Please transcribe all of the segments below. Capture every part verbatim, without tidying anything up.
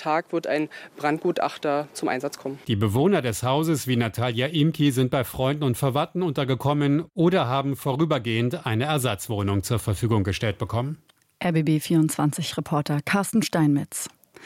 Tag wird ein Brandgutachter zum Einsatz kommen. Die Bewohner des Hauses wie Natalia Imki sind bei Freunden und Verwandten untergekommen oder haben vorübergehend eine Ersatzwohnung zur Verfügung gestellt bekommen. R B B vierundzwanzig-Reporter Carsten Steinmetz.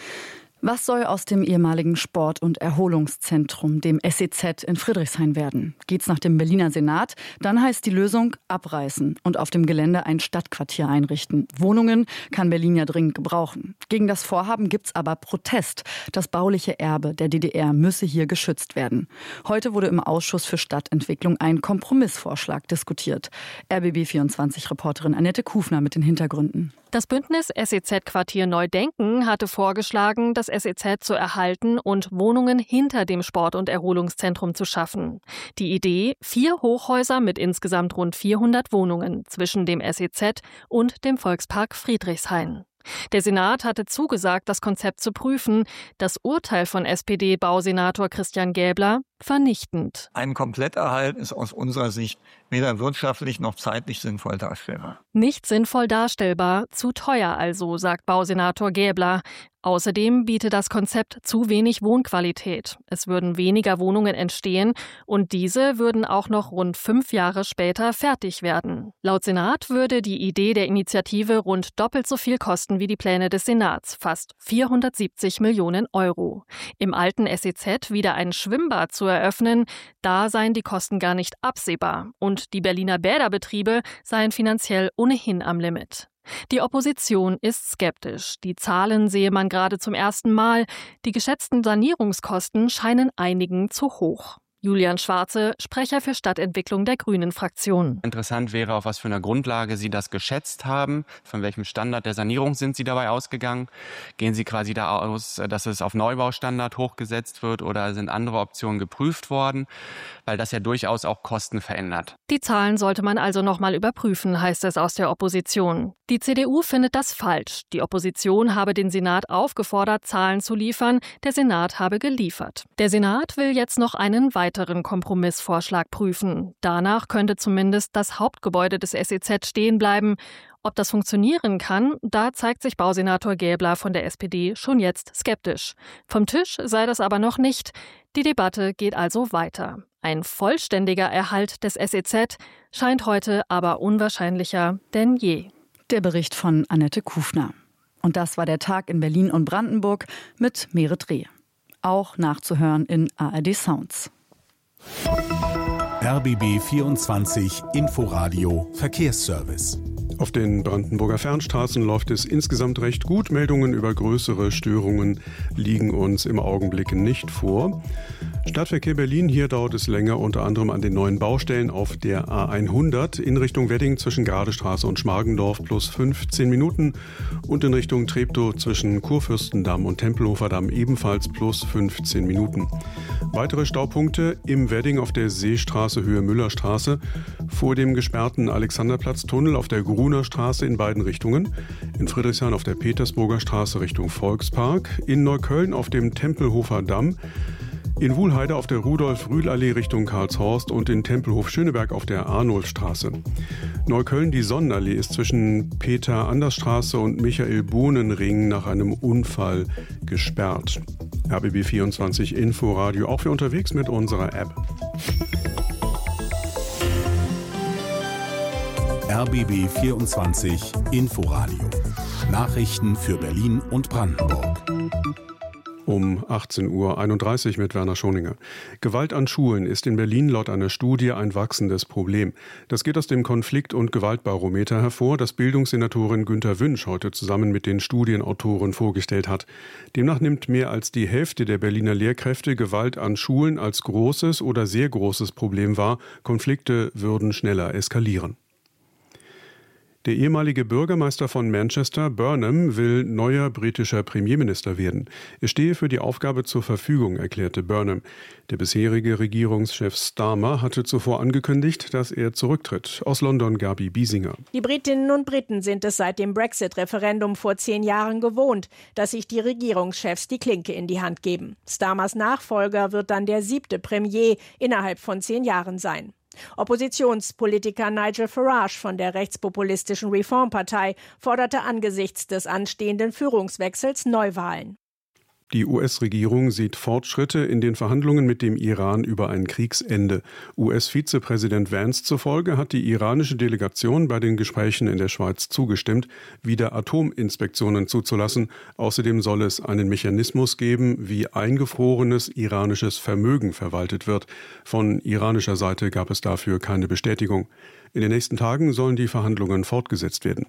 Was soll aus dem ehemaligen Sport- und Erholungszentrum, dem S E Z in Friedrichshain werden? Geht's nach dem Berliner Senat? Dann heißt die Lösung abreißen und auf dem Gelände ein Stadtquartier einrichten. Wohnungen kann Berlin ja dringend gebrauchen. Gegen das Vorhaben gibt's aber Protest. Das bauliche Erbe der D D R müsse hier geschützt werden. Heute wurde im Ausschuss für Stadtentwicklung ein Kompromissvorschlag diskutiert. R B B vierundzwanzig-Reporterin Annette Kufner mit den Hintergründen. Das Bündnis S E Z-Quartier Neu-Denken hatte vorgeschlagen, das S E Z zu erhalten und Wohnungen hinter dem Sport- und Erholungszentrum zu schaffen. Die Idee: vier Hochhäuser mit insgesamt rund vierhundert Wohnungen zwischen dem S E Z und dem Volkspark Friedrichshain. Der Senat hatte zugesagt, das Konzept zu prüfen. Das Urteil von S P D-Bausenator Christian Gäbler: vernichtend. Ein Kompletterhalt ist aus unserer Sicht weder wirtschaftlich noch zeitlich sinnvoll darstellbar. Nicht sinnvoll darstellbar, zu teuer also, sagt Bausenator Gäbler. Außerdem biete das Konzept zu wenig Wohnqualität. Es würden weniger Wohnungen entstehen und diese würden auch noch rund fünf Jahre später fertig werden. Laut Senat würde die Idee der Initiative rund doppelt so viel kosten wie die Pläne des Senats, fast vierhundertsiebzig Millionen Euro. Im alten S E Z wieder ein Schwimmbad zu eröffnen, da seien die Kosten gar nicht absehbar und die Berliner Bäderbetriebe seien finanziell ohnehin am Limit. Die Opposition ist skeptisch. Die Zahlen sehe man gerade zum ersten Mal. Die geschätzten Sanierungskosten scheinen einigen zu hoch. Julian Schwarze, Sprecher für Stadtentwicklung der Grünen-Fraktion. Interessant wäre, auf was für einer Grundlage Sie das geschätzt haben. Von welchem Standard der Sanierung sind Sie dabei ausgegangen? Gehen Sie quasi da aus, dass es auf Neubaustandard hochgesetzt wird oder sind andere Optionen geprüft worden? Weil das ja durchaus auch Kosten verändert. Die Zahlen sollte man also noch mal überprüfen, heißt es aus der Opposition. Die C D U findet das falsch. Die Opposition habe den Senat aufgefordert, Zahlen zu liefern. Der Senat habe geliefert. Der Senat will jetzt noch einen weiteren Kompromissvorschlag prüfen. Danach könnte zumindest das Hauptgebäude des S E Z stehen bleiben. Ob das funktionieren kann, da zeigt sich Bausenator Gäbler von der S P D schon jetzt skeptisch. Vom Tisch sei das aber noch nicht. Die Debatte geht also weiter. Ein vollständiger Erhalt des S E Z scheint heute aber unwahrscheinlicher denn je. Der Bericht von Annette Kufner. Und das war der Tag in Berlin und Brandenburg mit Merit Reh. Auch nachzuhören in A R D Sounds. R B B vierundzwanzig Inforadio Verkehrsservice. Auf den Brandenburger Fernstraßen läuft es insgesamt recht gut. Meldungen über größere Störungen liegen uns im Augenblick nicht vor. Stadtverkehr Berlin, hier dauert es länger, unter anderem an den neuen Baustellen auf der A hundert in Richtung Wedding zwischen Gardestraße und Schmargendorf plus fünfzehn Minuten und in Richtung Treptow zwischen Kurfürstendamm und Tempelhofer Damm ebenfalls plus fünfzehn Minuten. Weitere Staupunkte im Wedding auf der Seestraße Höhe Müllerstraße, vor dem gesperrten Alexanderplatztunnel auf der Gruner Straße in beiden Richtungen, in Friedrichshain auf der Petersburger Straße Richtung Volkspark, in Neukölln auf dem Tempelhofer Damm, in Wuhlheide auf der Rudolf-Rühl-Allee Richtung Karlshorst und in Tempelhof-Schöneberg auf der Arnoldstraße. Neukölln, die Sonnenallee, ist zwischen Peter-Anders-Straße und Michael-Bohnen-Ring nach einem Unfall gesperrt. R B B vierundzwanzig Inforadio, auch für unterwegs mit unserer App. R B B vierundzwanzig Inforadio. Nachrichten für Berlin und Brandenburg. Um achtzehn Uhr einunddreißig mit Werner Schoninger. Gewalt an Schulen ist in Berlin laut einer Studie ein wachsendes Problem. Das geht aus dem Konflikt- und Gewaltbarometer hervor, das Bildungssenatorin Günter Wünsch heute zusammen mit den Studienautoren vorgestellt hat. Demnach nimmt mehr als die Hälfte der Berliner Lehrkräfte Gewalt an Schulen als großes oder sehr großes Problem wahr. Konflikte würden schneller eskalieren. Der ehemalige Bürgermeister von Manchester, Burnham, will neuer britischer Premierminister werden. Er stehe für die Aufgabe zur Verfügung, erklärte Burnham. Der bisherige Regierungschef Starmer hatte zuvor angekündigt, dass er zurücktritt. Aus London Gabi Biesinger. Die Britinnen und Briten sind es seit dem Brexit-Referendum vor zehn Jahren gewohnt, dass sich die Regierungschefs die Klinke in die Hand geben. Starmers Nachfolger wird dann der siebte Premier innerhalb von zehn Jahren sein. Oppositionspolitiker Nigel Farage von der rechtspopulistischen Reform-Partei forderte angesichts des anstehenden Führungswechsels Neuwahlen. Die U S-Regierung sieht Fortschritte in den Verhandlungen mit dem Iran über ein Kriegsende. U S-Vizepräsident Vance zufolge hat die iranische Delegation bei den Gesprächen in der Schweiz zugestimmt, wieder Atominspektionen zuzulassen. Außerdem soll es einen Mechanismus geben, wie eingefrorenes iranisches Vermögen verwaltet wird. Von iranischer Seite gab es dafür keine Bestätigung. In den nächsten Tagen sollen die Verhandlungen fortgesetzt werden.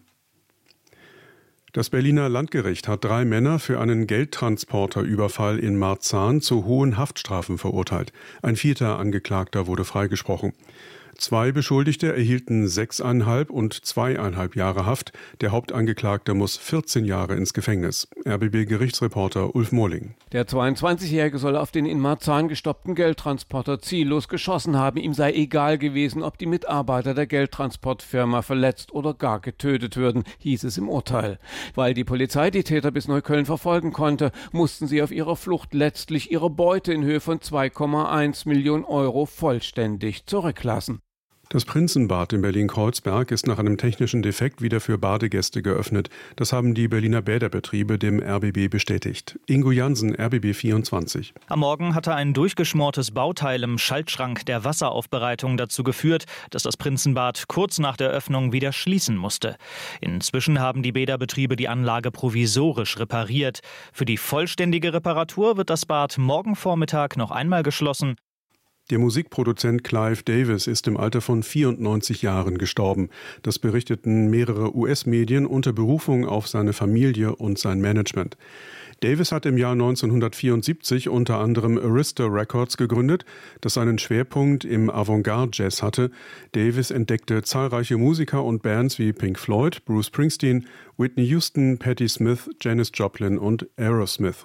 Das Berliner Landgericht hat drei Männer für einen Geldtransporterüberfall in Marzahn zu hohen Haftstrafen verurteilt. Ein vierter Angeklagter wurde freigesprochen. Zwei Beschuldigte erhielten sechseinhalb und zweieinhalb Jahre Haft. Der Hauptangeklagte muss vierzehn Jahre ins Gefängnis. R B B-Gerichtsreporter Ulf Mohling. Der zweiundzwanzigjährige soll auf den in Marzahn gestoppten Geldtransporter ziellos geschossen haben. Ihm sei egal gewesen, ob die Mitarbeiter der Geldtransportfirma verletzt oder gar getötet würden, hieß es im Urteil. Weil die Polizei die Täter bis Neukölln verfolgen konnte, mussten sie auf ihrer Flucht letztlich ihre Beute in Höhe von zwei Komma eins Millionen Euro vollständig zurücklassen. Das Prinzenbad in Berlin-Kreuzberg ist nach einem technischen Defekt wieder für Badegäste geöffnet. Das haben die Berliner Bäderbetriebe dem R B B bestätigt. Ingo Jansen, R B B vierundzwanzig. Am Morgen hatte ein durchgeschmortes Bauteil im Schaltschrank der Wasseraufbereitung dazu geführt, dass das Prinzenbad kurz nach der Öffnung wieder schließen musste. Inzwischen haben die Bäderbetriebe die Anlage provisorisch repariert. Für die vollständige Reparatur wird das Bad morgen Vormittag noch einmal geschlossen. Der Musikproduzent Clive Davis ist im Alter von vierundneunzig Jahren gestorben. Das berichteten mehrere U S-Medien unter Berufung auf seine Familie und sein Management. Davis hat im Jahr neunzehnhundertvierundsiebzig unter anderem Arista Records gegründet, das seinen Schwerpunkt im Avantgarde-Jazz hatte. Davis entdeckte zahlreiche Musiker und Bands wie Pink Floyd, Bruce Springsteen, Whitney Houston, Patti Smith, Janis Joplin und Aerosmith.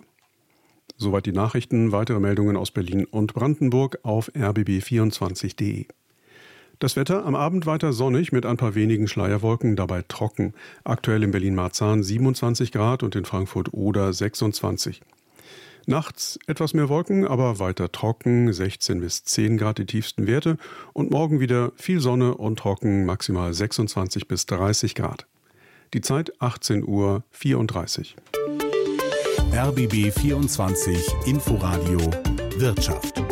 Soweit die Nachrichten. Weitere Meldungen aus Berlin und Brandenburg auf r b b vierundzwanzig punkt d e. Das Wetter am Abend weiter sonnig mit ein paar wenigen Schleierwolken, dabei trocken. Aktuell in Berlin-Marzahn siebenundzwanzig Grad und in Frankfurt-Oder sechsundzwanzig. Nachts etwas mehr Wolken, aber weiter trocken, sechzehn bis zehn Grad die tiefsten Werte. Und morgen wieder viel Sonne und trocken, maximal sechsundzwanzig bis dreißig Grad. Die Zeit achtzehn Uhr vierunddreißig. R B B vierundzwanzig Inforadio Wirtschaft.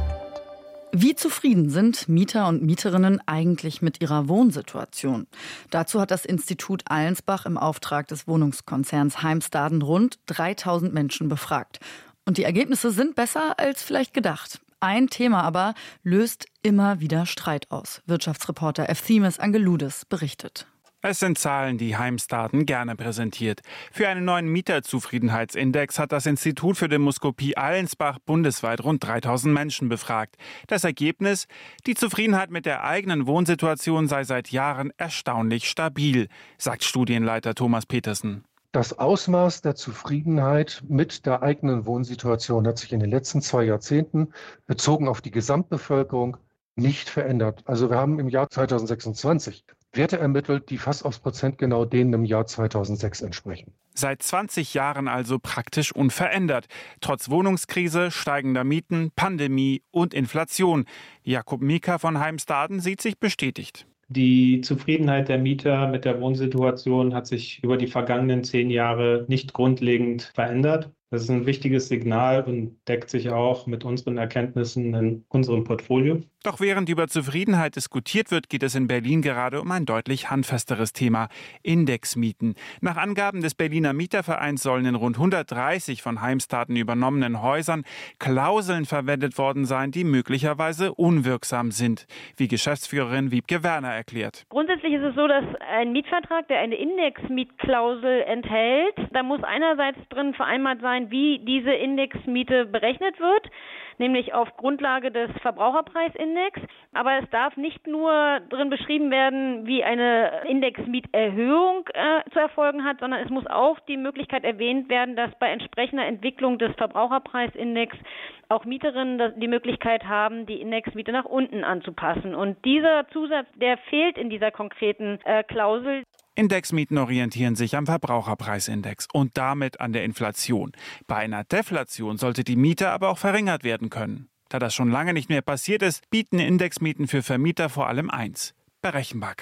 Wie zufrieden sind Mieter und Mieterinnen eigentlich mit ihrer Wohnsituation? Dazu hat das Institut Allensbach im Auftrag des Wohnungskonzerns Heimstaden rund dreitausend Menschen befragt. Und die Ergebnisse sind besser als vielleicht gedacht. Ein Thema aber löst immer wieder Streit aus. Wirtschaftsreporter Efthimis Angeloudis berichtet. Es sind Zahlen, die Heimstaden gerne präsentiert. Für einen neuen Mieterzufriedenheitsindex hat das Institut für Demoskopie Allensbach bundesweit rund dreitausend Menschen befragt. Das Ergebnis? Die Zufriedenheit mit der eigenen Wohnsituation sei seit Jahren erstaunlich stabil, sagt Studienleiter Thomas Petersen. Das Ausmaß der Zufriedenheit mit der eigenen Wohnsituation hat sich in den letzten zwei Jahrzehnten bezogen auf die Gesamtbevölkerung nicht verändert. Also wir haben im Jahr zweitausendsechsundzwanzig Werte ermittelt, die fast aufs Prozent genau denen im Jahr zweitausendsechs entsprechen. Seit zwanzig Jahren also praktisch unverändert. Trotz Wohnungskrise, steigender Mieten, Pandemie und Inflation. Jakob Mieker von Heimstaden sieht sich bestätigt. Die Zufriedenheit der Mieter mit der Wohnsituation hat sich über die vergangenen zehn Jahre nicht grundlegend verändert. Das ist ein wichtiges Signal und deckt sich auch mit unseren Erkenntnissen in unserem Portfolio. Doch während über Zufriedenheit diskutiert wird, geht es in Berlin gerade um ein deutlich handfesteres Thema: Indexmieten. Nach Angaben des Berliner Mietervereins sollen in rund hundertdreißig von Heimstaden übernommenen Häusern Klauseln verwendet worden sein, die möglicherweise unwirksam sind, wie Geschäftsführerin Wiebke Werner erklärt. Grundsätzlich ist es so, dass ein Mietvertrag, der eine Indexmietklausel enthält, da muss einerseits drin vereinbart sein, wie diese Indexmiete berechnet wird, nämlich auf Grundlage des Verbraucherpreisindex. Aber es darf nicht nur drin beschrieben werden, wie eine Indexmieterhöhung äh, zu erfolgen hat, sondern es muss auch die Möglichkeit erwähnt werden, dass bei entsprechender Entwicklung des Verbraucherpreisindex auch Mieterinnen die Möglichkeit haben, die Indexmiete nach unten anzupassen. Und dieser Zusatz, der fehlt in dieser konkreten äh, Klausel. Indexmieten orientieren sich am Verbraucherpreisindex und damit an der Inflation. Bei einer Deflation sollte die Miete aber auch verringert werden können. Da das schon lange nicht mehr passiert ist, bieten Indexmieten für Vermieter vor allem eins: Berechenbarkeit.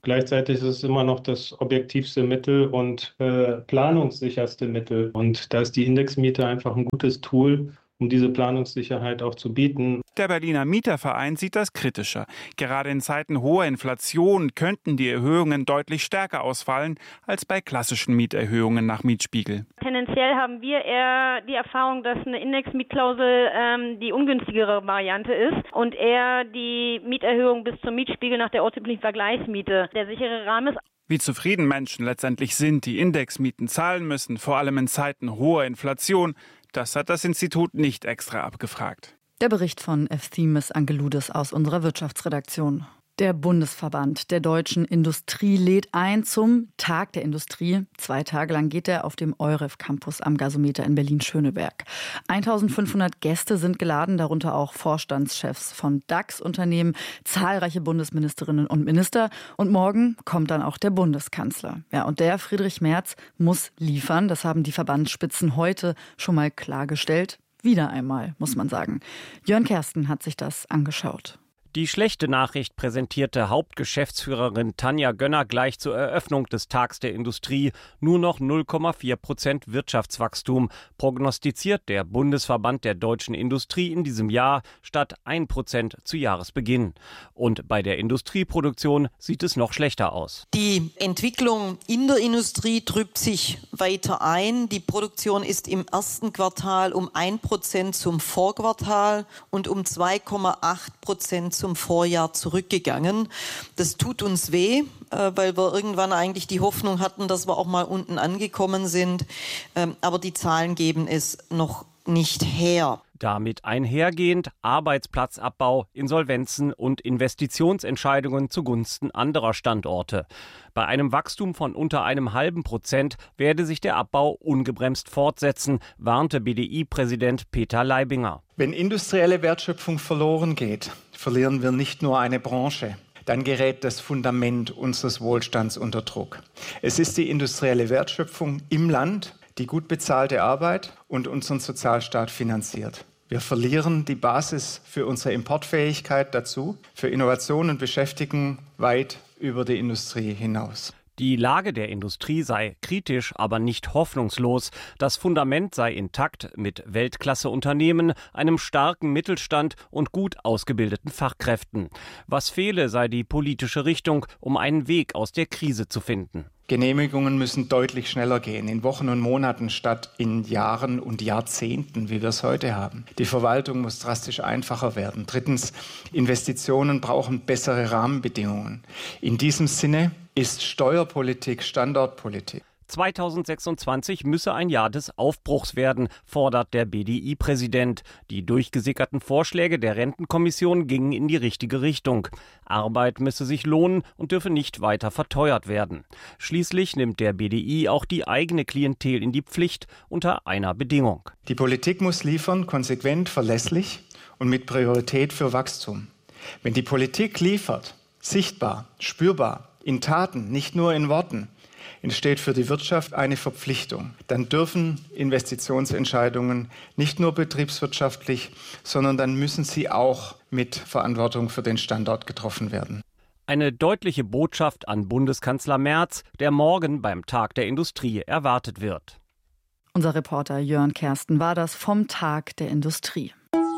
Gleichzeitig ist es immer noch das objektivste Mittel und äh, planungssicherste Mittel. Und da ist die Indexmiete einfach ein gutes Tool, um diese Planungssicherheit auch zu bieten. Der Berliner Mieterverein sieht das kritischer. Gerade in Zeiten hoher Inflation könnten die Erhöhungen deutlich stärker ausfallen als bei klassischen Mieterhöhungen nach Mietspiegel. Tendenziell haben wir eher die Erfahrung, dass eine Indexmietklausel ähm, die ungünstigere Variante ist und eher die Mieterhöhung bis zum Mietspiegel nach der ortsüblichen Vergleichsmiete der sichere Rahmen ist. Wie zufrieden Menschen letztendlich sind, die Indexmieten zahlen müssen, vor allem in Zeiten hoher Inflation, das hat das Institut nicht extra abgefragt. Der Bericht von Efthimis Angeloudis aus unserer Wirtschaftsredaktion. Der Bundesverband der deutschen Industrie lädt ein zum Tag der Industrie. Zwei Tage lang geht er auf dem EUREF Campus am Gasometer in Berlin-Schöneberg. eintausendfünfhundert Gäste sind geladen, darunter auch Vorstandschefs von DAX-Unternehmen, zahlreiche Bundesministerinnen und Minister. Und morgen kommt dann auch der Bundeskanzler. Ja, und der, Friedrich Merz, muss liefern. Das haben die Verbandsspitzen heute schon mal klargestellt. Wieder einmal, muss man sagen. Jörn Kersten hat sich das angeschaut. Die schlechte Nachricht präsentierte Hauptgeschäftsführerin Tanja Gönner gleich zur Eröffnung des Tags der Industrie. Nur noch null Komma vier Prozent Wirtschaftswachstum prognostiziert der Bundesverband der deutschen Industrie in diesem Jahr statt ein Prozent zu Jahresbeginn. Und bei der Industrieproduktion sieht es noch schlechter aus. Die Entwicklung in der Industrie trübt sich weiter ein. Die Produktion ist im ersten Quartal um ein Prozent zum Vorquartal und um zwei Komma acht Prozent zum Vorjahr zurückgegangen. Das tut uns weh, weil wir irgendwann eigentlich die Hoffnung hatten, dass wir auch mal unten angekommen sind. Aber die Zahlen geben es noch nicht her. Damit einhergehend Arbeitsplatzabbau, Insolvenzen und Investitionsentscheidungen zugunsten anderer Standorte. Bei einem Wachstum von unter einem halben Prozent werde sich der Abbau ungebremst fortsetzen, warnte B D I-Präsident Peter Leibinger. Wenn industrielle Wertschöpfung verloren geht, verlieren wir nicht nur eine Branche. Dann gerät das Fundament unseres Wohlstands unter Druck. Es ist die industrielle Wertschöpfung im Land, die gut bezahlte Arbeit und unseren Sozialstaat finanziert. Wir verlieren die Basis für unsere Importfähigkeit dazu, für Innovation und Beschäftigung weit über die Industrie hinaus. Die Lage der Industrie sei kritisch, aber nicht hoffnungslos. Das Fundament sei intakt mit Weltklasse-Unternehmen, einem starken Mittelstand und gut ausgebildeten Fachkräften. Was fehle, sei die politische Richtung, um einen Weg aus der Krise zu finden. Genehmigungen müssen deutlich schneller gehen, in Wochen und Monaten statt in Jahren und Jahrzehnten, wie wir es heute haben. Die Verwaltung muss drastisch einfacher werden. Drittens, Investitionen brauchen bessere Rahmenbedingungen. In diesem Sinne ist Steuerpolitik Standortpolitik. zweitausendsechsundzwanzig müsse ein Jahr des Aufbruchs werden, fordert der B D I-Präsident. Die durchgesickerten Vorschläge der Rentenkommission gingen in die richtige Richtung. Arbeit müsse sich lohnen und dürfe nicht weiter verteuert werden. Schließlich nimmt der B D I auch die eigene Klientel in die Pflicht unter einer Bedingung. Die Politik muss liefern, konsequent, verlässlich und mit Priorität für Wachstum. Wenn die Politik liefert, sichtbar, spürbar, in Taten, nicht nur in Worten, entsteht für die Wirtschaft eine Verpflichtung. Dann dürfen Investitionsentscheidungen nicht nur betriebswirtschaftlich, sondern dann müssen sie auch mit Verantwortung für den Standort getroffen werden. Eine deutliche Botschaft an Bundeskanzler Merz, der morgen beim Tag der Industrie erwartet wird. Unser Reporter Jörn Kersten war das vom Tag der Industrie.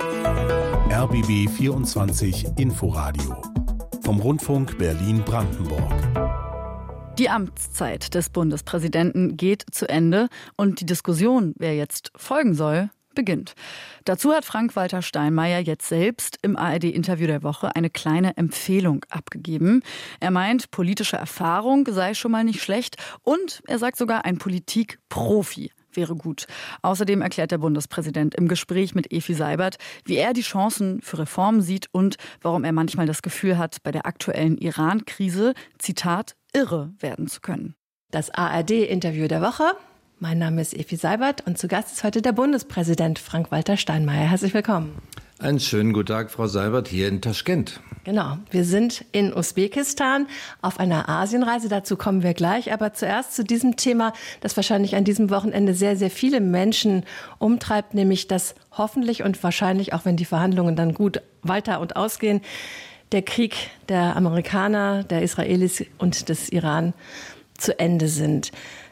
R B B vierundzwanzig Inforadio vom Rundfunk Berlin-Brandenburg. Die Amtszeit des Bundespräsidenten geht zu Ende und die Diskussion, wer jetzt folgen soll, beginnt. Dazu hat Frank-Walter Steinmeier jetzt selbst im A R D-Interview der Woche eine kleine Empfehlung abgegeben. Er meint, politische Erfahrung sei schon mal nicht schlecht und er sagt sogar, ein Politikprofi wäre gut. Außerdem erklärt der Bundespräsident im Gespräch mit Efi Seibert, wie er die Chancen für Reformen sieht und warum er manchmal das Gefühl hat, bei der aktuellen Iran-Krise, Zitat, irre werden zu können. Das A R D-Interview der Woche. Mein Name ist Efi Seibert und zu Gast ist heute der Bundespräsident Frank-Walter Steinmeier. Herzlich willkommen. Einen schönen guten Tag, Frau Seibert, hier in Taschkent. Genau, wir sind in Usbekistan auf einer Asienreise, dazu kommen wir gleich. Aber zuerst zu diesem Thema, das wahrscheinlich an diesem Wochenende sehr, sehr viele Menschen umtreibt, nämlich dass hoffentlich und wahrscheinlich, auch wenn die Verhandlungen dann gut weiter und ausgehen, der Krieg der Amerikaner, der Israelis und des Iran zu Ende sind.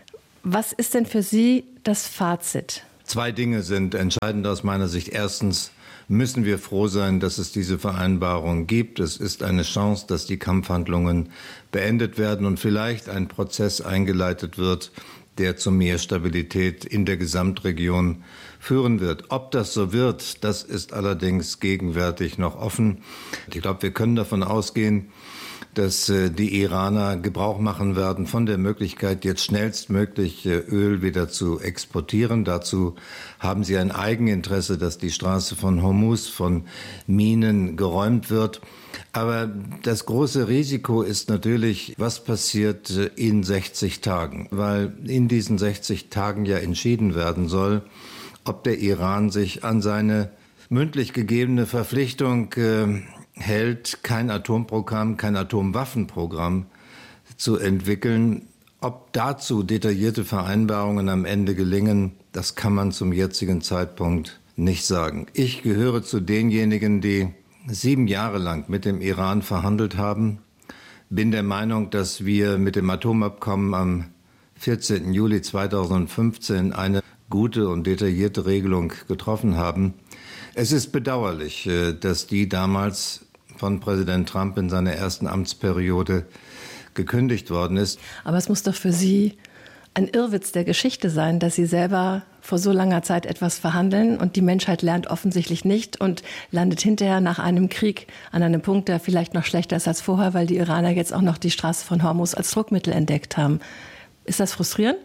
Was ist denn für Sie das Fazit? Zwei Dinge sind entscheidend aus meiner Sicht. Erstens müssen wir froh sein, dass es diese Vereinbarung gibt. Es ist eine Chance, dass die Kampfhandlungen beendet werden und vielleicht ein Prozess eingeleitet wird, der zu mehr Stabilität in der Gesamtregion führen wird. Ob das so wird, das ist allerdings gegenwärtig noch offen. Ich glaube, wir können davon ausgehen, dass die Iraner Gebrauch machen werden von der Möglichkeit, jetzt schnellstmöglich Öl wieder zu exportieren. Dazu haben sie ein Eigeninteresse, dass die Straße von Hormuz von Minen geräumt wird. Aber das große Risiko ist natürlich, was passiert in sechzig Tagen, weil in diesen sechzig Tagen ja entschieden werden soll, ob der Iran sich an seine mündlich gegebene Verpflichtung äh, hält, kein Atomprogramm, kein Atomwaffenprogramm zu entwickeln. Ob dazu detaillierte Vereinbarungen am Ende gelingen, das kann man zum jetzigen Zeitpunkt nicht sagen. Ich gehöre zu denjenigen, die sieben Jahre lang mit dem Iran verhandelt haben. Bin der Meinung, dass wir mit dem Atomabkommen am vierzehnten Juli zweitausendfünfzehn eine gute und detaillierte Regelung getroffen haben. Es ist bedauerlich, dass die damals von Präsident Trump in seiner ersten Amtsperiode gekündigt worden ist. Aber es muss doch für Sie ein Irrwitz der Geschichte sein, dass Sie selber vor so langer Zeit etwas verhandeln und die Menschheit lernt offensichtlich nicht und landet hinterher nach einem Krieg an einem Punkt, der vielleicht noch schlechter ist als vorher, weil die Iraner jetzt auch noch die Straße von Hormuz als Druckmittel entdeckt haben. Ist das frustrierend?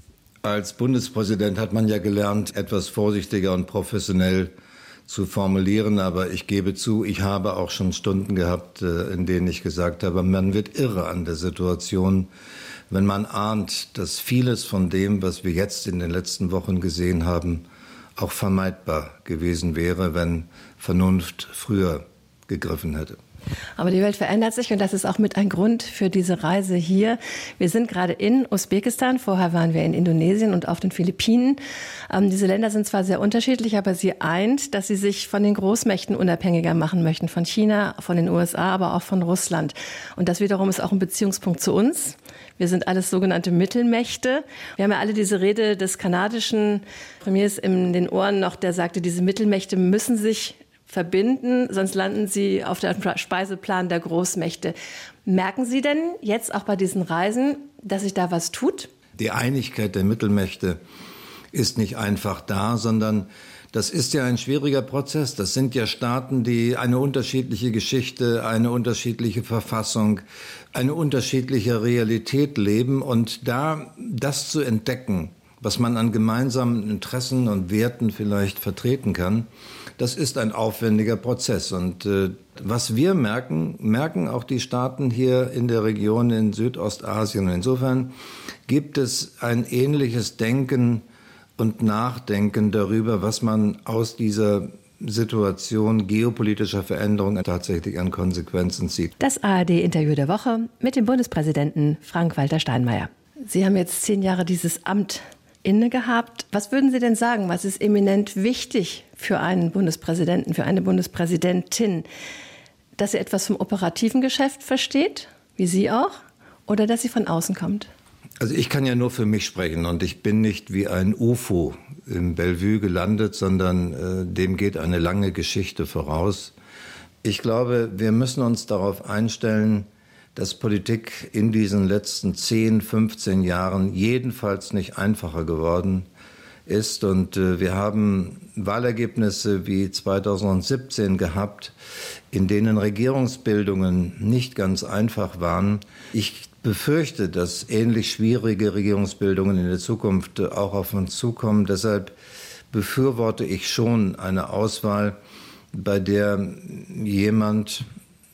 Als Bundespräsident hat man ja gelernt, etwas vorsichtiger und professionell zu formulieren. Aber ich gebe zu, ich habe auch schon Stunden gehabt, in denen ich gesagt habe, man wird irre an der Situation, wenn man ahnt, dass vieles von dem, was wir jetzt in den letzten Wochen gesehen haben, auch vermeidbar gewesen wäre, wenn Vernunft früher gegriffen hätte. Aber die Welt verändert sich und das ist auch mit ein Grund für diese Reise hier. Wir sind gerade in Usbekistan, vorher waren wir in Indonesien und auf den Philippinen. Ähm, diese Länder sind zwar sehr unterschiedlich, aber sie eint, dass sie sich von den Großmächten unabhängiger machen möchten, von China, von den U S A, aber auch von Russland. Und das wiederum ist auch ein Beziehungspunkt zu uns. Wir sind alles sogenannte Mittelmächte. Wir haben ja alle diese Rede des kanadischen Premiers in den Ohren noch, der sagte, diese Mittelmächte müssen sich verbinden, sonst landen sie auf dem Speiseplan der Großmächte. Merken Sie denn jetzt auch bei diesen Reisen, dass sich da was tut? Die Einigkeit der Mittelmächte ist nicht einfach da, sondern das ist ja ein schwieriger Prozess. Das sind ja Staaten, die eine unterschiedliche Geschichte, eine unterschiedliche Verfassung, eine unterschiedliche Realität leben. Und da das zu entdecken, was man an gemeinsamen Interessen und Werten vielleicht vertreten kann, das ist ein aufwendiger Prozess. Und äh, was wir merken, merken auch die Staaten hier in der Region in Südostasien. Und insofern gibt es ein ähnliches Denken und Nachdenken darüber, was man aus dieser Situation geopolitischer Veränderung tatsächlich an Konsequenzen zieht. Das A R D-Interview der Woche mit dem Bundespräsidenten Frank-Walter Steinmeier. Sie haben jetzt zehn Jahre dieses Amt inne gehabt. Was würden Sie denn sagen, was ist eminent wichtig für einen Bundespräsidenten, für eine Bundespräsidentin? Dass sie etwas vom operativen Geschäft versteht, wie Sie auch, oder dass sie von außen kommt? Also ich kann ja nur für mich sprechen und ich bin nicht wie ein U F O im Bellevue gelandet, sondern äh, dem geht eine lange Geschichte voraus. Ich glaube, wir müssen uns darauf einstellen, dass Politik in diesen letzten zehn, fünfzehn Jahren jedenfalls nicht einfacher geworden ist. Und äh, wir haben Wahlergebnisse wie zweitausendsiebzehn gehabt, in denen Regierungsbildungen nicht ganz einfach waren. Ich befürchte, dass ähnlich schwierige Regierungsbildungen in der Zukunft auch auf uns zukommen. Deshalb befürworte ich schon eine Auswahl, bei der jemand,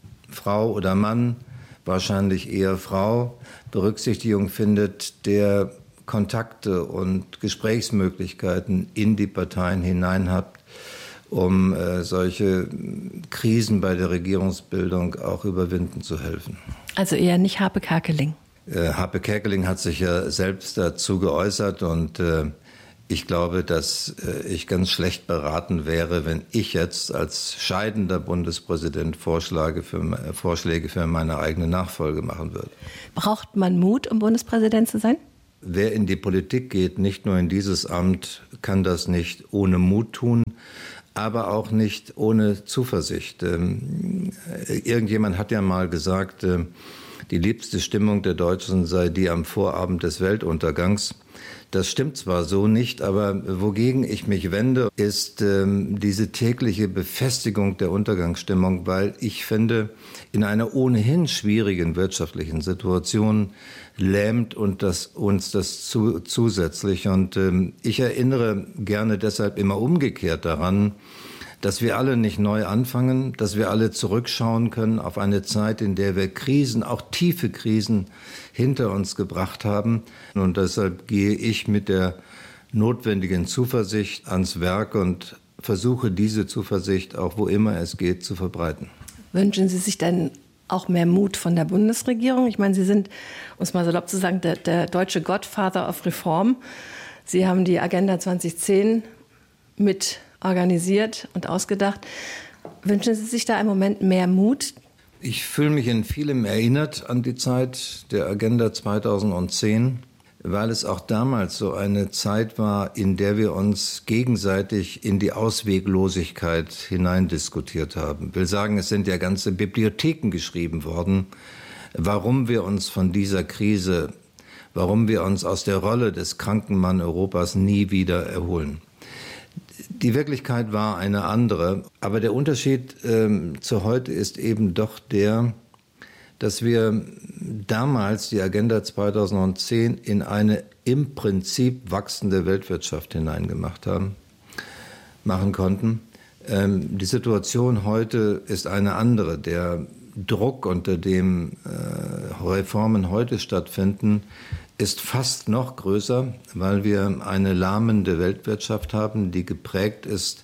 Frau oder Mann, wahrscheinlich eher Frau, Berücksichtigung findet, der Kontakte und Gesprächsmöglichkeiten in die Parteien hinein hat, um äh, solche Krisen bei der Regierungsbildung auch überwinden zu helfen. Also eher nicht Harpe Kerkeling. Äh, Harpe Kerkeling hat sich ja selbst dazu geäußert und äh, Ich glaube, dass ich ganz schlecht beraten wäre, wenn ich jetzt als scheidender Bundespräsident Vorschläge für, Vorschläge für meine eigene Nachfolge machen würde. Braucht man Mut, um Bundespräsident zu sein? Wer in die Politik geht, nicht nur in dieses Amt, kann das nicht ohne Mut tun, aber auch nicht ohne Zuversicht. Ähm, irgendjemand hat ja mal gesagt, äh, die liebste Stimmung der Deutschen sei die am Vorabend des Weltuntergangs. Das stimmt zwar so nicht, aber wogegen ich mich wende, ist ähm, diese tägliche Befestigung der Untergangsstimmung, weil ich finde, in einer ohnehin schwierigen wirtschaftlichen Situation lähmt und das, uns das zu, zusätzlich. Und ähm, ich erinnere gerne deshalb immer umgekehrt daran, dass wir alle nicht neu anfangen, dass wir alle zurückschauen können auf eine Zeit, in der wir Krisen, auch tiefe Krisen, hinter uns gebracht haben. Und deshalb gehe ich mit der notwendigen Zuversicht ans Werk und versuche diese Zuversicht, auch wo immer es geht, zu verbreiten. Wünschen Sie sich denn auch mehr Mut von der Bundesregierung? Ich meine, Sie sind, um es mal salopp zu sagen, der, der deutsche Godfather of Reform. Sie haben die Agenda zwanzig zehn mit organisiert und ausgedacht. Wünschen Sie sich da im Moment mehr Mut? Ich fühle mich in vielem erinnert an die Zeit der Agenda zweitausendzehn, weil es auch damals so eine Zeit war, in der wir uns gegenseitig in die Ausweglosigkeit hineindiskutiert haben. Ich will sagen, es sind ja ganze Bibliotheken geschrieben worden, warum wir uns von dieser Krise, warum wir uns aus der Rolle des kranken Mann Europas nie wieder erholen. Die Wirklichkeit war eine andere, aber der Unterschied ähm, zu heute ist eben doch der, dass wir damals die Agenda zweitausendzehn in eine im Prinzip wachsende Weltwirtschaft hineingemacht haben, machen konnten. Ähm, die Situation heute ist eine andere. Der Druck, unter dem äh, Reformen heute stattfinden, ist fast noch größer, weil wir eine lahmende Weltwirtschaft haben, die geprägt ist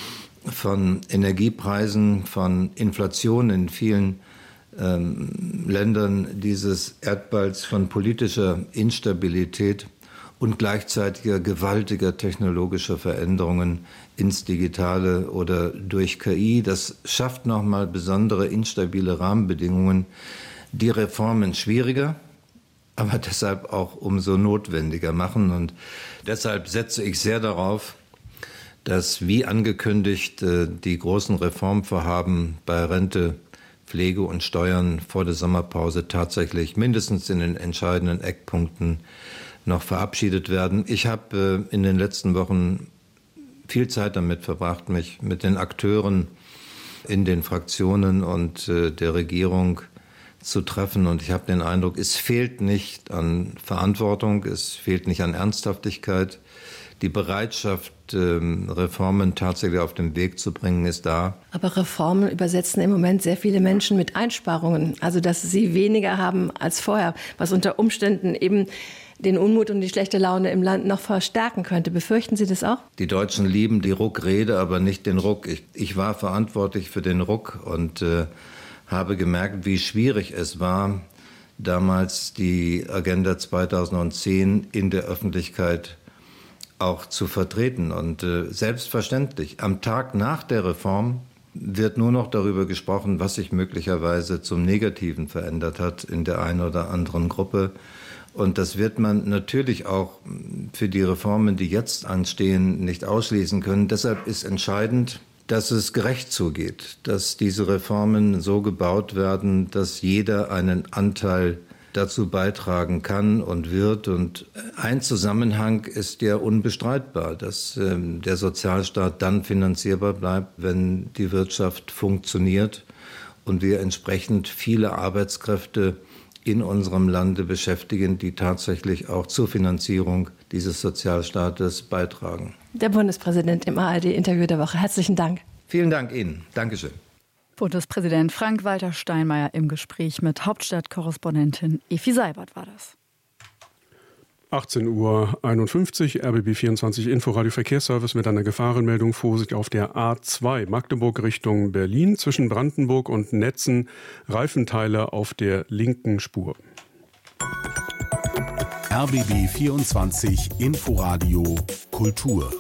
von Energiepreisen, von Inflation in vielen ähm, Ländern dieses Erdballs, von politischer Instabilität und gleichzeitiger gewaltiger technologischer Veränderungen ins Digitale oder durch K I. Das schafft nochmal besondere instabile Rahmenbedingungen, die Reformen schwieriger, aber deshalb auch umso notwendiger machen. Und deshalb setze ich sehr darauf, dass wie angekündigt die großen Reformvorhaben bei Rente, Pflege und Steuern vor der Sommerpause tatsächlich mindestens in den entscheidenden Eckpunkten noch verabschiedet werden. Ich habe in den letzten Wochen viel Zeit damit verbracht, mich mit den Akteuren in den Fraktionen und der Regierung zu treffen. Und ich habe den Eindruck, es fehlt nicht an Verantwortung, es fehlt nicht an Ernsthaftigkeit. Die Bereitschaft, Reformen tatsächlich auf den Weg zu bringen, ist da. Aber Reformen übersetzen im Moment sehr viele Menschen mit Einsparungen. Also, dass sie weniger haben als vorher, was unter Umständen eben den Unmut und die schlechte Laune im Land noch verstärken könnte. Befürchten Sie das auch? Die Deutschen lieben die Ruckrede, aber nicht den Ruck. Ich, ich war verantwortlich für den Ruck und äh, habe gemerkt, wie schwierig es war, damals die Agenda zweitausendzehn in der Öffentlichkeit auch zu vertreten. Und äh, selbstverständlich, am Tag nach der Reform wird nur noch darüber gesprochen, was sich möglicherweise zum Negativen verändert hat in der einen oder anderen Gruppe. Und das wird man natürlich auch für die Reformen, die jetzt anstehen, nicht ausschließen können. Deshalb ist entscheidend, dass es gerecht zugeht, dass diese Reformen so gebaut werden, dass jeder einen Anteil dazu beitragen kann und wird. Und ein Zusammenhang ist ja unbestreitbar, dass ähm, der Sozialstaat dann finanzierbar bleibt, wenn die Wirtschaft funktioniert und wir entsprechend viele Arbeitskräfte in unserem Lande beschäftigen, die tatsächlich auch zur Finanzierung dieses Sozialstaates beitragen. Der Bundespräsident im A R D-Interview der Woche. Herzlichen Dank. Vielen Dank Ihnen. Dankeschön. Bundespräsident Frank-Walter Steinmeier im Gespräch mit Hauptstadtkorrespondentin Efi Seibert war das. achtzehn Uhr einundfünfzig, R B B vierundzwanzig Inforadio Verkehrsservice mit einer Gefahrenmeldung. Vorsicht auf der A zwei Magdeburg Richtung Berlin zwischen Brandenburg und Netzen. Reifenteile auf der linken Spur. R B B vierundzwanzig Inforadio Kultur.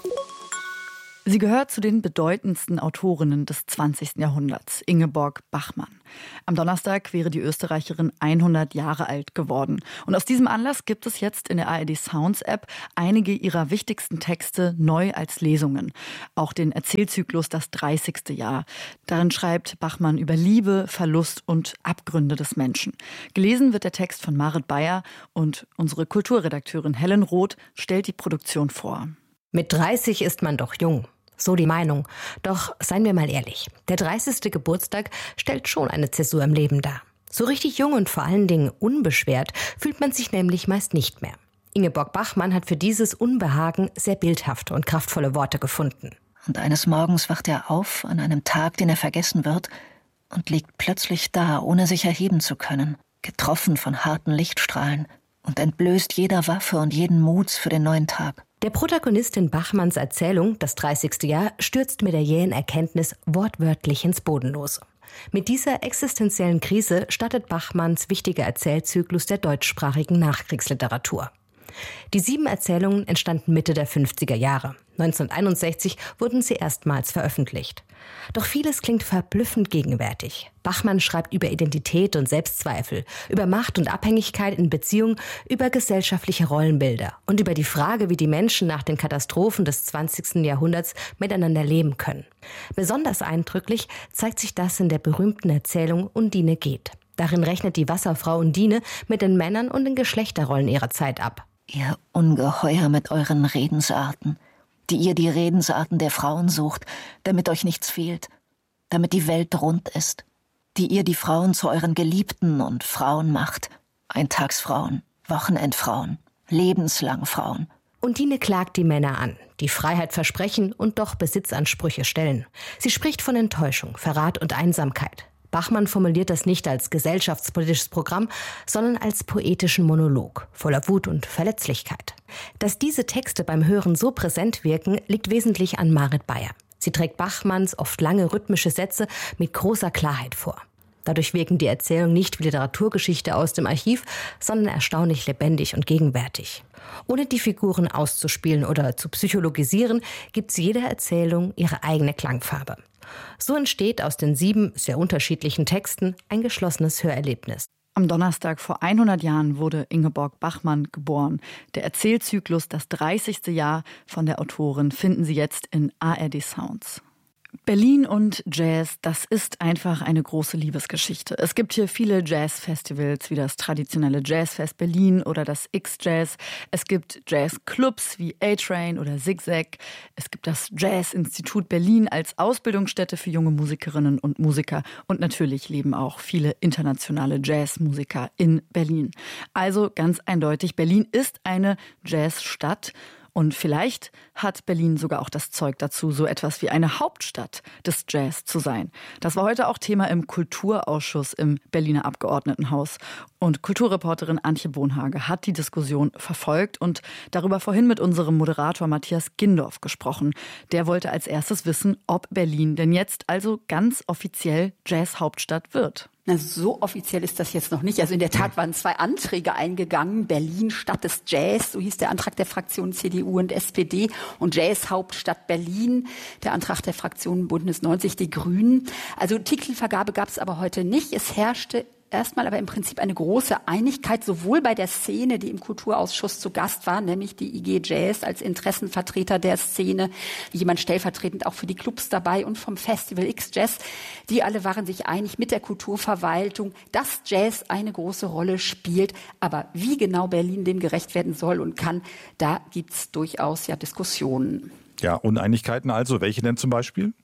Sie gehört zu den bedeutendsten Autorinnen des zwanzigsten Jahrhunderts, Ingeborg Bachmann. Am Donnerstag wäre die Österreicherin hundert Jahre alt geworden. Und aus diesem Anlass gibt es jetzt in der A R D Sounds App einige ihrer wichtigsten Texte neu als Lesungen. Auch den Erzählzyklus Das dreißigste Jahr. Darin schreibt Bachmann über Liebe, Verlust und Abgründe des Menschen. Gelesen wird der Text von Marit Beyer und unsere Kulturredakteurin Helen Roth stellt die Produktion vor. Mit dreißig ist man doch jung. So die Meinung. Doch seien wir mal ehrlich, der dreißigste Geburtstag stellt schon eine Zäsur im Leben dar. So richtig jung und vor allen Dingen unbeschwert fühlt man sich nämlich meist nicht mehr. Ingeborg Bachmann hat für dieses Unbehagen sehr bildhafte und kraftvolle Worte gefunden. Und eines Morgens wacht er auf, an einem Tag, den er vergessen wird, und liegt plötzlich da, ohne sich erheben zu können, getroffen von harten Lichtstrahlen und entblößt jeder Waffe und jeden Muts für den neuen Tag. Der Protagonist in Bachmanns Erzählung, das dreißigste Jahr, stürzt mit der jähen Erkenntnis wortwörtlich ins Bodenlose. Mit dieser existenziellen Krise startet Bachmanns wichtiger Erzählzyklus der deutschsprachigen Nachkriegsliteratur. Die sieben Erzählungen entstanden Mitte der fünfziger Jahre. neunzehnhunderteinundsechzig wurden sie erstmals veröffentlicht. Doch vieles klingt verblüffend gegenwärtig. Bachmann schreibt über Identität und Selbstzweifel, über Macht und Abhängigkeit in Beziehungen, über gesellschaftliche Rollenbilder und über die Frage, wie die Menschen nach den Katastrophen des zwanzigsten Jahrhunderts miteinander leben können. Besonders eindrücklich zeigt sich das in der berühmten Erzählung Undine geht. Darin rechnet die Wasserfrau Undine mit den Männern und den Geschlechterrollen ihrer Zeit ab. Ihr Ungeheuer mit euren Redensarten, die ihr die Redensarten der Frauen sucht, damit euch nichts fehlt, damit die Welt rund ist, die ihr die Frauen zu euren Geliebten und Frauen macht, Eintagsfrauen, Wochenendfrauen, lebenslang Frauen. Undine klagt die Männer an, die Freiheit versprechen und doch Besitzansprüche stellen. Sie spricht von Enttäuschung, Verrat und Einsamkeit. Bachmann formuliert das nicht als gesellschaftspolitisches Programm, sondern als poetischen Monolog, voller Wut und Verletzlichkeit. Dass diese Texte beim Hören so präsent wirken, liegt wesentlich an Marit Beyer. Sie trägt Bachmanns oft lange rhythmische Sätze mit großer Klarheit vor. Dadurch wirken die Erzählungen nicht wie Literaturgeschichte aus dem Archiv, sondern erstaunlich lebendig und gegenwärtig. Ohne die Figuren auszuspielen oder zu psychologisieren, gibt jeder Erzählung ihre eigene Klangfarbe. So entsteht aus den sieben sehr unterschiedlichen Texten ein geschlossenes Hörerlebnis. Am Donnerstag vor hundert Jahren wurde Ingeborg Bachmann geboren. Der Erzählzyklus Das dreißigste Jahr von der Autorin finden Sie jetzt in A R D Sounds. Berlin und Jazz, das ist einfach eine große Liebesgeschichte. Es gibt hier viele Jazzfestivals wie das traditionelle Jazzfest Berlin oder das X-Jazz. Es gibt Jazzclubs wie A-Train oder Zigzag. Es gibt das Jazz-Institut Berlin als Ausbildungsstätte für junge Musikerinnen und Musiker. Und natürlich leben auch viele internationale Jazzmusiker in Berlin. Also ganz eindeutig, Berlin ist eine Jazzstadt. Und vielleicht hat Berlin sogar auch das Zeug dazu, so etwas wie eine Hauptstadt des Jazz zu sein. Das war heute auch Thema im Kulturausschuss im Berliner Abgeordnetenhaus. Und Kulturreporterin Antje Bohnhage hat die Diskussion verfolgt und darüber vorhin mit unserem Moderator Matthias Gindorf gesprochen. Der wollte als erstes wissen, ob Berlin denn jetzt also ganz offiziell Jazz-Hauptstadt wird. Na, so offiziell ist das jetzt noch nicht. Also in der Tat waren zwei Anträge eingegangen. Berlin Stadt des Jazz, so hieß der Antrag der Fraktionen C D U und S P D. Und Jazz Hauptstadt Berlin, der Antrag der Fraktionen Bündnis neunzig, die Grünen. Also Titelvergabe gab es aber heute nicht. Es herrschte erstmal aber im Prinzip eine große Einigkeit, sowohl bei der Szene, die im Kulturausschuss zu Gast war, nämlich die I G Jazz als Interessenvertreter der Szene, jemand stellvertretend auch für die Clubs dabei und vom Festival X-Jazz. Die alle waren sich einig mit der Kulturverwaltung, dass Jazz eine große Rolle spielt. Aber wie genau Berlin dem gerecht werden soll und kann, da gibt's durchaus ja Diskussionen. Ja, Uneinigkeiten also. Welche denn zum Beispiel?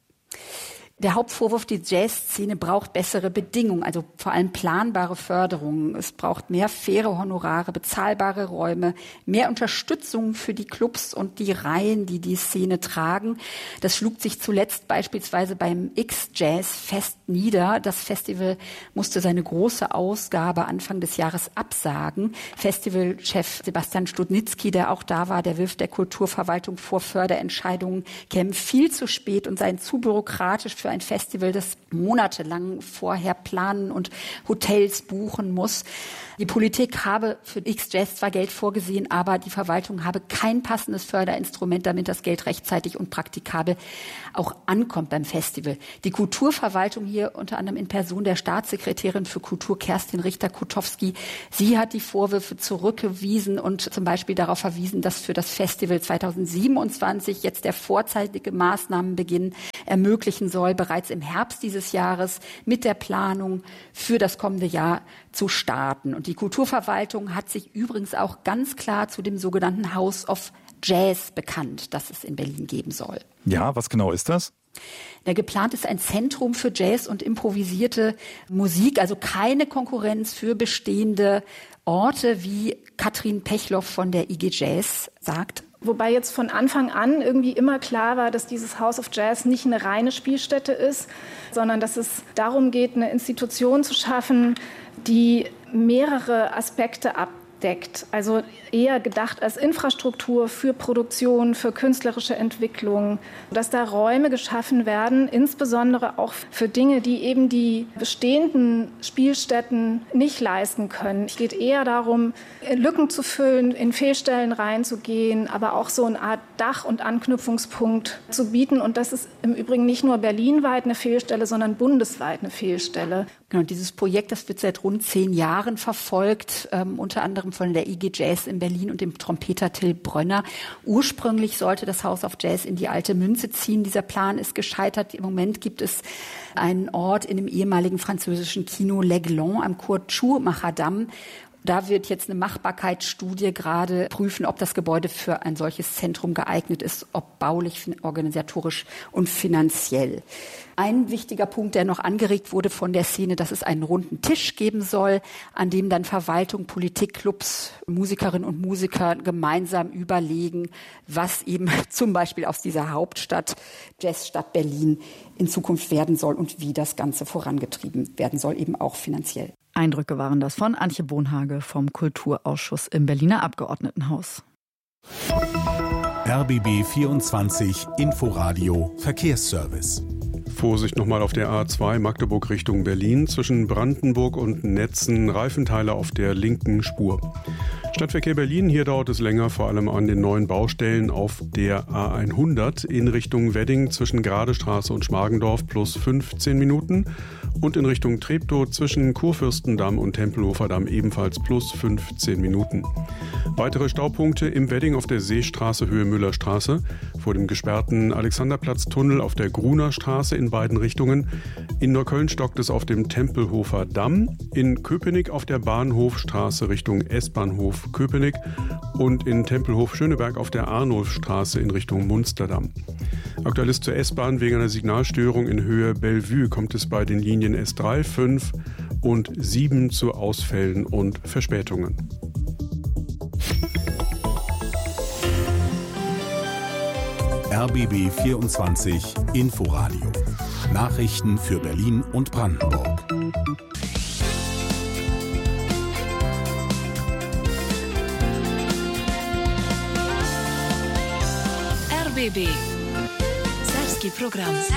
Der Hauptvorwurf, die Jazzszene braucht bessere Bedingungen, also vor allem planbare Förderung. Es braucht mehr faire Honorare, bezahlbare Räume, mehr Unterstützung für die Clubs und die Reihen, die die Szene tragen. Das schlug sich zuletzt beispielsweise beim X-Jazz-Fest nieder. Das Festival musste seine große Ausgabe Anfang des Jahres absagen. Festivalchef Sebastian Studnitzky, der auch da war, der wirft der Kulturverwaltung vor, Förderentscheidungen kämen viel zu spät und seien zu bürokratisch für für ein Festival, das monatelang vorher planen und Hotels buchen muss. Die Politik habe für X-Jazz zwar Geld vorgesehen, aber die Verwaltung habe kein passendes Förderinstrument, damit das Geld rechtzeitig und praktikabel auch ankommt beim Festival. Die Kulturverwaltung hier unter anderem in Person der Staatssekretärin für Kultur Kerstin Richter-Kutowski, sie hat die Vorwürfe zurückgewiesen und zum Beispiel darauf verwiesen, dass für das Festival zweitausendsiebenundzwanzig jetzt der vorzeitige Maßnahmenbeginn ermöglichen soll, bereits im Herbst dieses Jahres mit der Planung für das kommende Jahr zu starten. Und die Kulturverwaltung hat sich übrigens auch ganz klar zu dem sogenannten House of Jazz bekannt, das es in Berlin geben soll. Ja, was genau ist das? Der geplant ist ein Zentrum für Jazz und improvisierte Musik, also keine Konkurrenz für bestehende Orte, wie Katrin Pechloff von der I G Jazz sagt. Wobei jetzt von Anfang an irgendwie immer klar war, dass dieses House of Jazz nicht eine reine Spielstätte ist, sondern dass es darum geht, eine Institution zu schaffen, die mehrere Aspekte abdeckt. Also eher gedacht als Infrastruktur für Produktion, für künstlerische Entwicklung, dass da Räume geschaffen werden, insbesondere auch für Dinge, die eben die bestehenden Spielstätten nicht leisten können. Es geht eher darum, Lücken zu füllen, in Fehlstellen reinzugehen, aber auch so eine Art Dach- und Anknüpfungspunkt zu bieten. Und das ist im Übrigen nicht nur berlinweit eine Fehlstelle, sondern bundesweit eine Fehlstelle. Genau, dieses Projekt, das wird seit rund zehn Jahren verfolgt, ähm, unter anderem von der I G Jazz in Berlin und dem Trompeter Till Brönner. Ursprünglich sollte das House of Jazz in die Alte Münze ziehen. Dieser Plan ist gescheitert. Im Moment gibt es einen Ort in dem ehemaligen französischen Kino L'Aiglon am Kurt-Schumacher-Damm. Da wird jetzt eine Machbarkeitsstudie gerade prüfen, ob das Gebäude für ein solches Zentrum geeignet ist, ob baulich, organisatorisch und finanziell. Ein wichtiger Punkt, der noch angeregt wurde von der Szene, dass es einen runden Tisch geben soll, an dem dann Verwaltung, Politik, Clubs, Musikerinnen und Musiker gemeinsam überlegen, was eben zum Beispiel aus dieser Hauptstadt, Jazzstadt Berlin, in Zukunft werden soll und wie das Ganze vorangetrieben werden soll, eben auch finanziell. Eindrücke waren das von Antje Bonhage vom Kulturausschuss im Berliner Abgeordnetenhaus. R B B vierundzwanzig Inforadio Verkehrsservice. Vorsicht nochmal auf der A zwei Magdeburg Richtung Berlin. Zwischen Brandenburg und Netzen Reifenteile auf der linken Spur. Stadtverkehr Berlin, hier dauert es länger, vor allem an den neuen Baustellen auf der A hundert in Richtung Wedding zwischen Gradestraße und Schmargendorf plus fünfzehn Minuten und in Richtung Treptow zwischen Kurfürstendamm und Tempelhofer Damm ebenfalls plus fünfzehn Minuten. Weitere Staupunkte im Wedding auf der Seestraße Höhe Müllerstraße, vor dem gesperrten Alexanderplatz-Tunnel auf der Gruner Straße in beiden Richtungen. In Neukölln stockt es auf dem Tempelhofer Damm, in Köpenick auf der Bahnhofstraße Richtung S-Bahnhof Köpenick und in Tempelhof-Schöneberg auf der Arnulfstraße in Richtung Munsterdamm. Aktuell ist zur S-Bahn wegen einer Signalstörung in Höhe Bellevue kommt es bei den Linien S drei, fünf und sieben zu Ausfällen und Verspätungen. R B B vierundzwanzig Inforadio. Nachrichten für Berlin und Brandenburg. R B B. Serbski program.